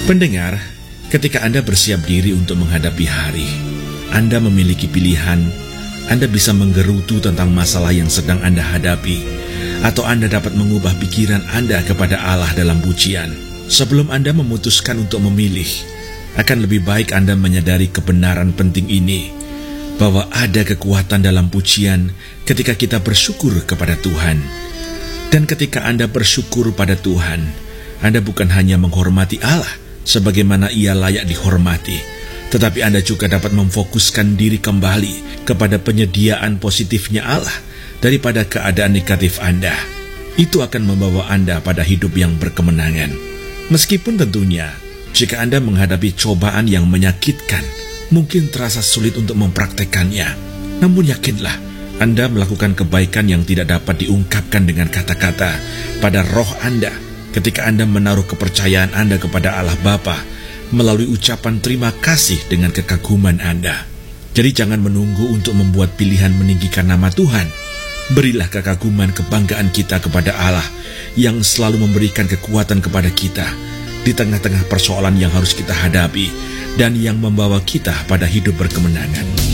Pendengar, ketika Anda bersiap diri untuk menghadapi hari, Anda memiliki pilihan. Anda bisa menggerutu tentang masalah yang sedang Anda hadapi, atau Anda dapat mengubah pikiran Anda kepada Allah dalam pujian. Sebelum Anda memutuskan untuk memilih, akan lebih baik Anda menyadari kebenaran penting ini, bahwa ada kekuatan dalam pujian ketika kita bersyukur kepada Tuhan. Dan ketika Anda bersyukur pada Tuhan, Anda bukan hanya menghormati Allah sebagaimana Ia layak dihormati, tetapi Anda juga dapat memfokuskan diri kembali kepada penyediaan positifnya Allah daripada keadaan negatif Anda. Itu akan membawa Anda pada hidup yang berkemenangan. Meskipun tentunya, jika Anda menghadapi cobaan yang menyakitkan, mungkin terasa sulit untuk mempraktekannya. Namun yakinlah, Anda melakukan kebaikan yang tidak dapat diungkapkan dengan kata-kata pada roh Anda ketika Anda menaruh kepercayaan Anda kepada Allah Bapa melalui ucapan terima kasih dengan kekaguman Anda. Jadi jangan menunggu untuk membuat pilihan meninggikan nama Tuhan. Berilah kekaguman kebanggaan kita kepada Allah yang selalu memberikan kekuatan kepada kita di tengah-tengah persoalan yang harus kita hadapi dan yang membawa kita pada hidup berkemenangan.